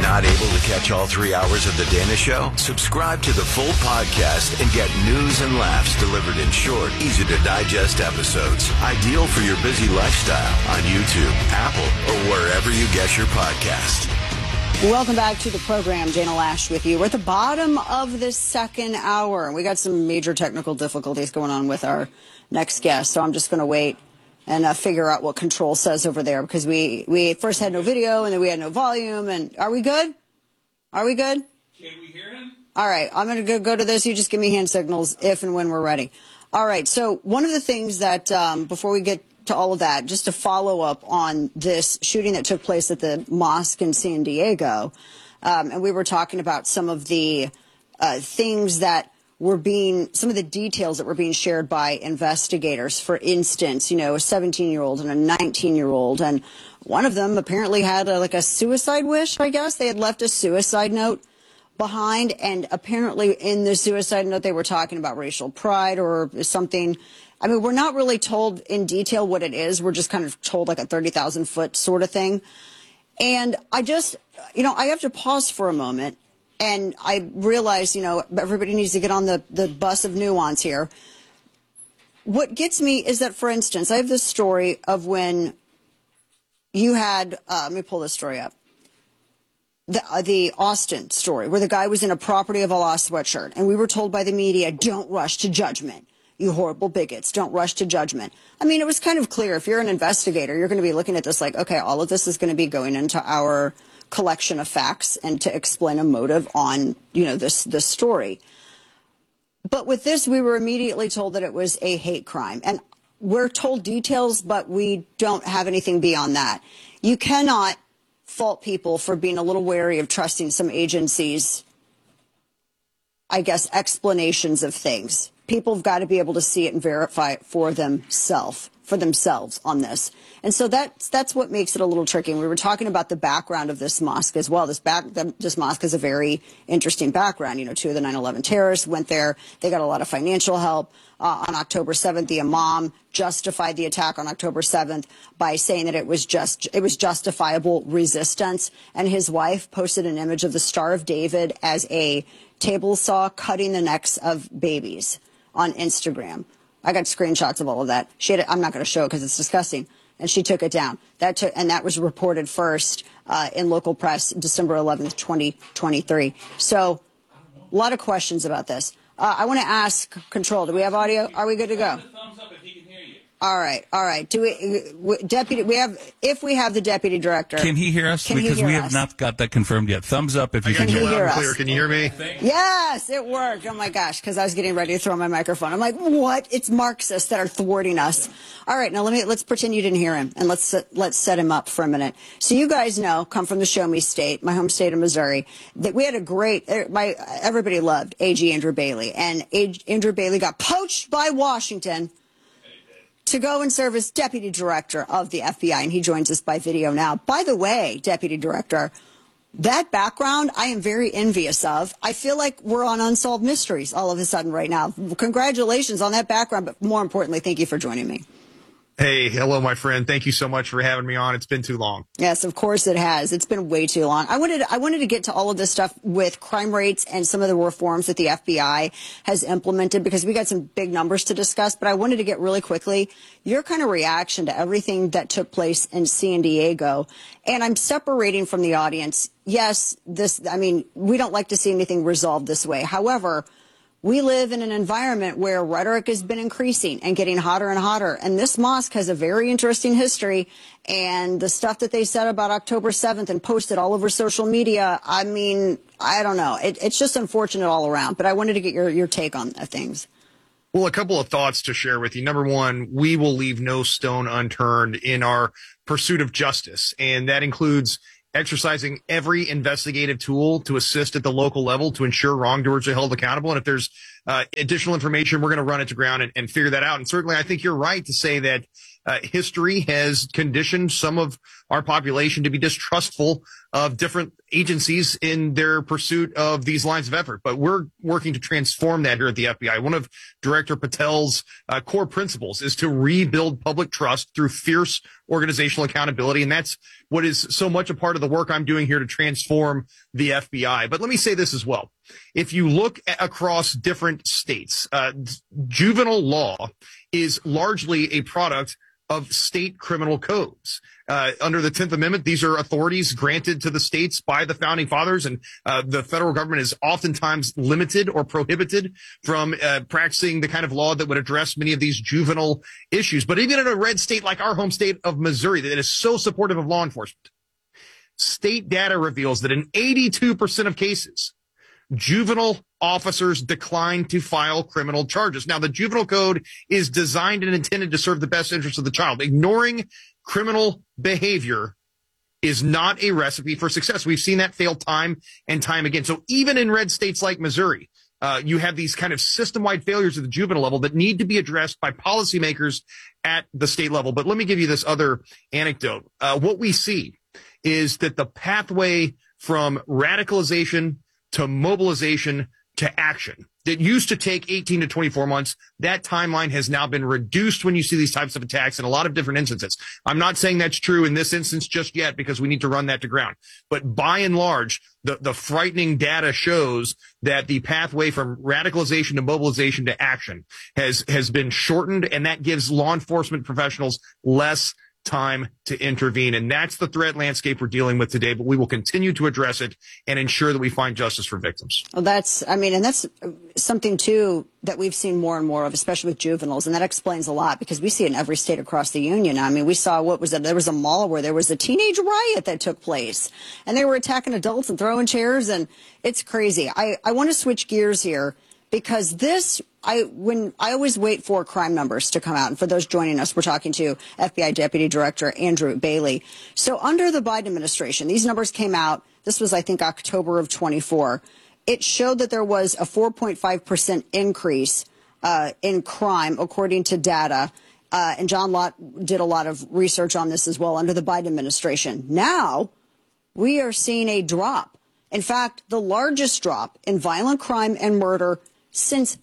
Not able to catch all 3 hours of The Dana Show? Subscribe to the full podcast and get news and laughs delivered in short, easy-to-digest episodes. Ideal for your busy lifestyle on YouTube, Apple, or wherever you get your podcast. Welcome back to the program. Dana Loesch with you. We're at the bottom of this second hour. We got some major technical difficulties going on with our next guest, so I'm just going to wait and figure out what control says over there, because we first had no video and then we had no volume. And are we good? Are we good? Can we hear him? All right, I'm going to go to this. You just give me hand signals if and when we're ready. All right, so one of the things that, before we get to all of that, just to follow up on this shooting that took place at the mosque in San Diego, and we were talking about some of the things that were some of the details that were being shared by investigators. For instance, you know, a 17-year-old and a 19-year-old, and one of them apparently had a suicide wish, I guess. They had left a suicide note behind, and apparently in the suicide note they were talking about racial pride or something. I mean, we're not really told in detail what it is. We're just kind of told like a 30,000-foot sort of thing. And I just, I have to pause for a moment. And I realize, everybody needs to get on the bus of nuance here. What gets me is that, for instance, I have this story of when you had, let me pull this story up. The Austin story, where the guy was in a Property of Allah sweatshirt. And we were told by the media, don't rush to judgment. You horrible bigots, don't rush to judgment. I mean, it was kind of clear. If you're an investigator, you're going to be looking at this like, okay, all of this is going to be going into our collection of facts and to explain a motive on, this story. But with this, we were immediately told that it was a hate crime. And we're told details, but we don't have anything beyond that. You cannot fault people for being a little wary of trusting some agencies', I guess, explanations of things. People have got to be able to see it and verify it for themselves on this. And so that's what makes it a little tricky. And we were talking about the background of this mosque as well. This mosque has a very interesting background. Two of the 9/11 terrorists went there. They got a lot of financial help. On October 7th, the imam justified the attack on October 7th by saying that it was justifiable resistance. And his wife posted an image of the Star of David as a table saw cutting the necks of babies on Instagram. I got screenshots of all of that. I'm not going to show it because it's disgusting. And she took it down. That was reported first in local press December 11th, 2023. So a lot of questions about this. I want to ask Control, do we have audio? Are we good to go? Thumbs up if he can hear you. All right. Do if we have the deputy director. Can he hear us? Because we have not got that confirmed yet. Thumbs up if you can hear us. Can you hear me? Yes, it worked. Oh my gosh, because I was getting ready to throw my microphone. I'm like, what? It's Marxists that are thwarting us. All right, now let's pretend you didn't hear him, and let's set him up for a minute. So you guys come from the Show Me State, my home state of Missouri, that we had a great, everybody loved AG Andrew Bailey, and Andrew Bailey got poached by Washington to go and serve as deputy director of the FBI, and he joins us by video now. By the way, deputy director, that background I am very envious of. I feel like we're on Unsolved Mysteries all of a sudden right now. Congratulations on that background, but more importantly, thank you for joining me. Hey, hello, my friend. Thank you so much for having me on. It's been too long. Yes, of course it has. It's been way too long. I wanted to get to all of this stuff with crime rates and some of the reforms that the FBI has implemented, because we got some big numbers to discuss. But I wanted to get really quickly your kind of reaction to everything that took place in San Diego. And I'm separating from the audience. Yes, we don't like to see anything resolved this way. However, we live in an environment where rhetoric has been increasing and getting hotter and hotter. And this mosque has a very interesting history. And the stuff that they said about October 7th and posted all over social media, I don't know. It's just unfortunate all around. But I wanted to get your take on things. Well, a couple of thoughts to share with you. Number one, we will leave no stone unturned in our pursuit of justice. And that includes exercising every investigative tool to assist at the local level to ensure wrongdoers are held accountable. And if there's additional information, we're going to run it to ground and figure that out. And certainly I think you're right to say that history has conditioned some of our population to be distrustful of different agencies in their pursuit of these lines of effort. But we're working to transform that here at the FBI. One of Director Patel's core principles is to rebuild public trust through fierce organizational accountability. And that's what is so much a part of the work I'm doing here to transform the FBI. But let me say this as well. If you look across different states, juvenile law is largely a product of state criminal codes. Under the 10th Amendment, these are authorities granted to the states by the founding fathers, and the federal government is oftentimes limited or prohibited from practicing the kind of law that would address many of these juvenile issues. But even in a red state like our home state of Missouri, that is so supportive of law enforcement, state data reveals that in 82% of cases, juvenile officers decline to file criminal charges. Now, the juvenile code is designed and intended to serve the best interest of the child. Ignoring criminal behavior is not a recipe for success. We've seen that fail time and time again. So even in red states like Missouri, you have these kind of system-wide failures at the juvenile level that need to be addressed by policymakers at the state level. But let me give you this other anecdote. What we see is that the pathway from radicalization to mobilization to action that used to take 18 to 24 months, that timeline has now been reduced when you see these types of attacks in a lot of different instances. I'm not saying that's true in this instance just yet because we need to run that to ground. But by and large, the frightening data shows that the pathway from radicalization to mobilization to action has been shortened, and that gives law enforcement professionals less time to intervene. And that's the threat landscape we're dealing with today, but we will continue to address it and ensure that we find justice for victims. Well, that's something too that we've seen more and more of, especially with juveniles. And that explains a lot because we see it in every state across the union. I mean, we saw there was a mall where there was a teenage riot that took place and they were attacking adults and throwing chairs, and it's crazy. I want to switch gears here because I always wait for crime numbers to come out. And for those joining us, we're talking to FBI Deputy Director Andrew Bailey. So under the Biden administration, these numbers came out. This was, I think, October of 24. It showed that there was a 4.5% increase in crime, according to data. And John Lott did a lot of research on this as well under the Biden administration. Now we are seeing a drop. In fact, the largest drop in violent crime and murder since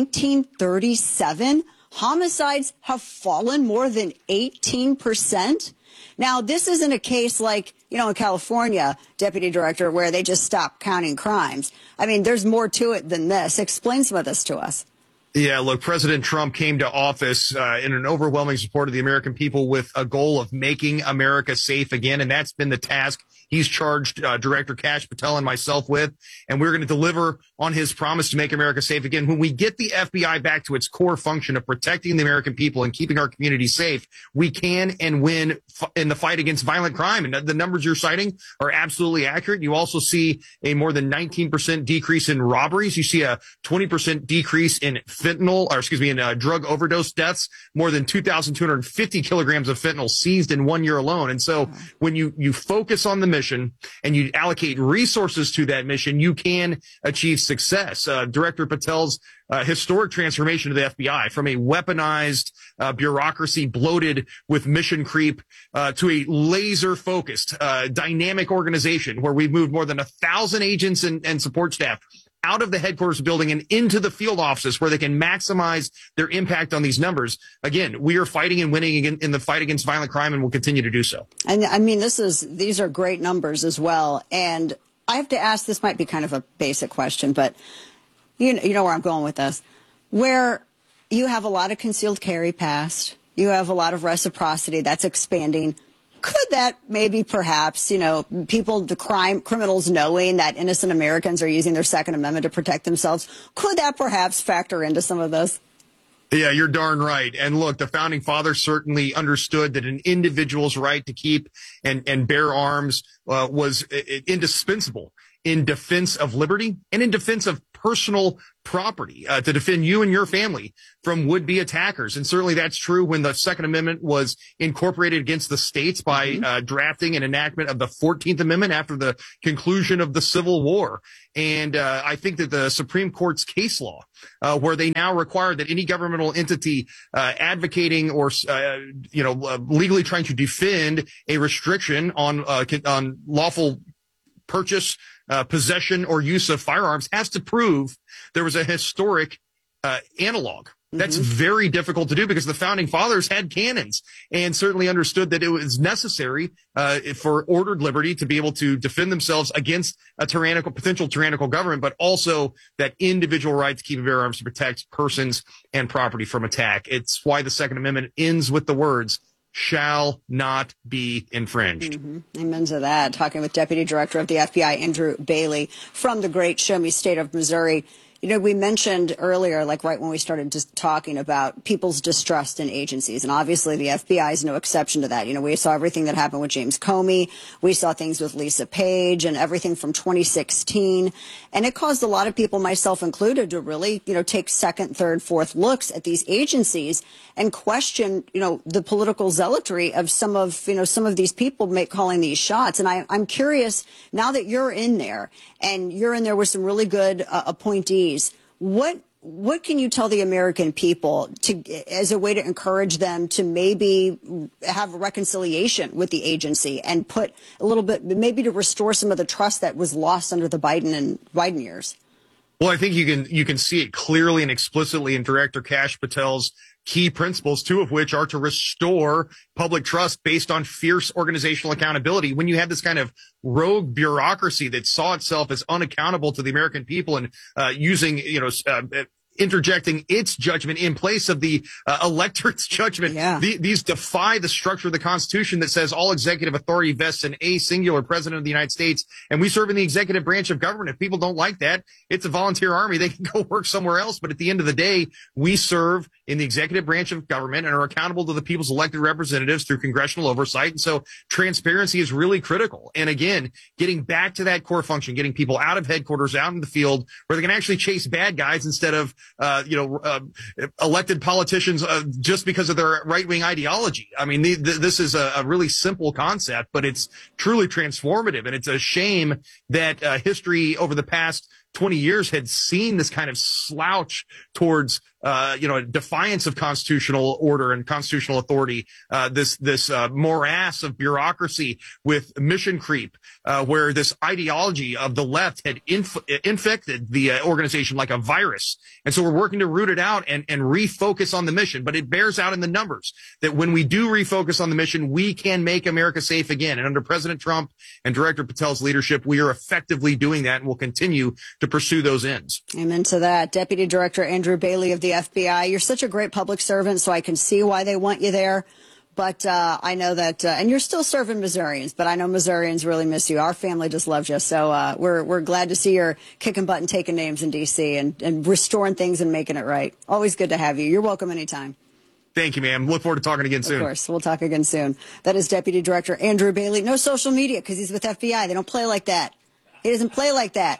1937, homicides have fallen more than 18%. Now, this isn't a case like, in California, Deputy Director, where they just stopped counting crimes. I mean, there's more to it than this. Explain some of this to us. Yeah, look, President Trump came to office in an overwhelming support of the American people with a goal of making America safe again. And that's been the task he's charged Director Kash Patel and myself with. And we're going to deliver on his promise to make America safe again. When we get the FBI back to its core function of protecting the American people and keeping our community safe, we can and win in the fight against violent crime. And the numbers you're citing are absolutely accurate. You also see a more than 19% decrease in robberies. You see a 20% decrease in drug overdose deaths, more than 2,250 kilograms of fentanyl seized in 1 year alone. And so when you focus on the mission and you allocate resources to that mission, you can achieve success. Director Patel's historic transformation of the FBI from a weaponized bureaucracy bloated with mission creep to a laser-focused, dynamic organization where we've moved more than 1,000 agents and support staff out of the headquarters building and into the field offices where they can maximize their impact on these numbers. Again, we are fighting and winning in the fight against violent crime, and we'll continue to do so. And I mean, these are great numbers as well. And I have to ask, this might be kind of a basic question, but you know where I'm going with this, where you have a lot of concealed carry passed, you have a lot of reciprocity that's expanding. Could that maybe perhaps, criminals knowing that innocent Americans are using their Second Amendment to protect themselves, could that perhaps factor into some of this? Yeah, you're darn right. And look, the founding fathers certainly understood that an individual's right to keep and bear arms was indispensable in defense of liberty and in defense of personal property to defend you and your family from would-be attackers. And certainly that's true when the Second Amendment was incorporated against the states by drafting an enactment of the 14th Amendment after the conclusion of the Civil War. And I think that the Supreme Court's case law, where they now require that any governmental entity advocating or legally trying to defend a restriction on lawful purchase, possession, or use of firearms has to prove there was a historic analog. That's very difficult to do because the founding fathers had cannons and certainly understood that it was necessary for ordered liberty to be able to defend themselves against a potential tyrannical government, but also that individual right to keep and bear arms to protect persons and property from attack. It's why the Second Amendment ends with the words, shall not be infringed. Amen to that. Talking with Deputy Director of the FBI, Andrew Bailey, from the great Show Me State of Missouri. You know, we mentioned earlier, like right when we started just talking about people's distrust in agencies, and obviously the FBI is no exception to that. You know, we saw everything that happened with James Comey. We saw things with Lisa Page and everything from 2016. And it caused a lot of people, myself included, to really, take second, third, fourth looks at these agencies and question, the political zealotry of some of these people calling these shots. And I'm curious, now that you're in there and you're in there with some really good appointees, what can you tell the American people as a way to encourage them to maybe have a reconciliation with the agency and put a little bit, maybe to restore some of the trust that was lost under the Biden years? Well, I think you can see it clearly and explicitly in Director Kash Patel's key principles, two of which are to restore public trust based on fierce organizational accountability. When you have this kind of rogue bureaucracy that saw itself as unaccountable to the American people and using, interjecting its judgment in place of the electorate's judgment. Yeah. These defy the structure of the Constitution that says all executive authority vests in a singular president of the United States, and we serve in the executive branch of government. If people don't like that, it's a volunteer army. They can go work somewhere else. But at the end of the day, we serve in the executive branch of government and are accountable to the people's elected representatives through congressional oversight. And so transparency is really critical. And again, getting back to that core function, getting people out of headquarters, out in the field where they can actually chase bad guys instead of elected politicians just because of their right-wing ideology. I mean, this is a really simple concept, but it's truly transformative. And it's a shame that history over the past 20 years had seen this kind of slouch towards defiance of constitutional order and constitutional authority, this morass of bureaucracy with mission creep, where this ideology of the left had infected the organization like a virus. And so we're working to root it out and refocus on the mission. But it bears out in the numbers that when we do refocus on the mission, we can make America safe again. And under President Trump and Director Patel's leadership, we are effectively doing that and will continue to pursue those ends. Amen to that. Deputy Director Andrew Bailey of the FBI. You're such a great public servant, so I can see why they want you there. But I know that, and you're still serving Missourians, but I know Missourians really miss you. Our family just loves you. So we're glad to see you're kicking butt and taking names in D.C. and restoring things and making it right. Always good to have you. You're welcome anytime. Thank you, ma'am. Look forward to talking again soon. Of course. We'll talk again soon. That is Deputy Director Andrew Bailey. No social media because he's with FBI. They don't play like that. He doesn't play like that.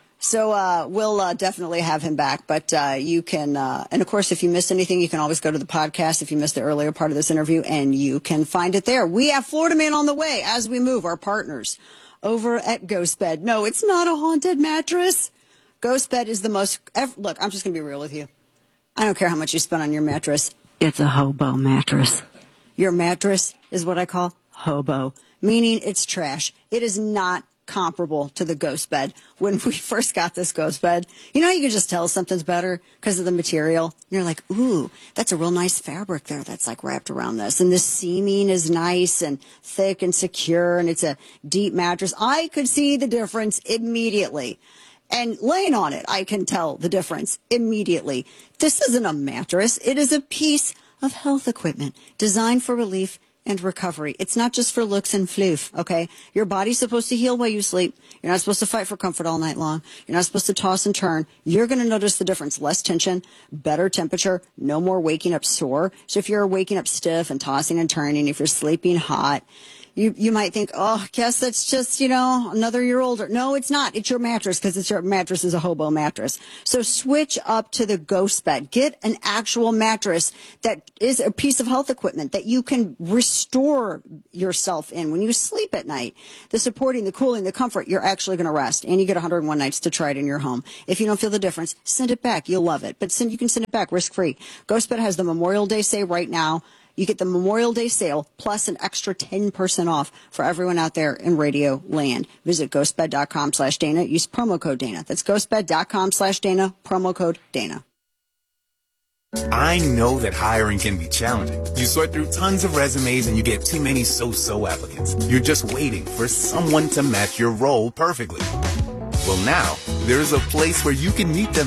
So we'll definitely have him back. But you can, and of course, if you missed anything, you can always go to the podcast if you missed the earlier part of this interview, and you can find it there. We have Florida Man on the way as we move, our partners over at Ghostbed. No, it's not a haunted mattress. Ghostbed is the most, look, I'm just going to be real with you. I don't care how much you spend on your mattress. It's a hobo mattress. Your mattress is what I call hobo, meaning it's trash. It is not comparable to the Ghost Bed. When we first got this Ghost Bed, you can just tell something's better because of the material. And you're like, ooh, that's a real nice fabric there that's like wrapped around this. And the seaming is nice and thick and secure, and it's a deep mattress. I could see the difference immediately. And laying on it, I can tell the difference immediately. This isn't a mattress. It is a piece of health equipment designed for relief and recovery. It's not just for looks and floof, okay? Your body's supposed to heal while you sleep. You're not supposed to fight for comfort all night long. You're not supposed to toss and turn. You're going to notice the difference. Less tension, better temperature, no more waking up sore. So if you're waking up stiff and tossing and turning, if you're sleeping hot, You might think, oh, guess that's just, another year older. No, it's not. It's your mattress because your mattress is a hobo mattress. So switch up to the Ghost Bed. Get an actual mattress that is a piece of health equipment that you can restore yourself in when you sleep at night. The supporting, the cooling, the comfort, you're actually going to rest. And you get 101 nights to try it in your home. If you don't feel the difference, send it back. You'll love it. But you can send it back risk-free. Ghost Bed has the Memorial Day sale right now. You get the Memorial Day sale plus an extra 10% off for everyone out there in Radio Land. Visit ghostbed.com/Dana. Use promo code Dana. That's ghostbed.com/Dana, promo code Dana. I know that hiring can be challenging. You sort through tons of resumes and you get too many so-so applicants. You're just waiting for someone to match your role perfectly. Well, now there's a place where you can meet them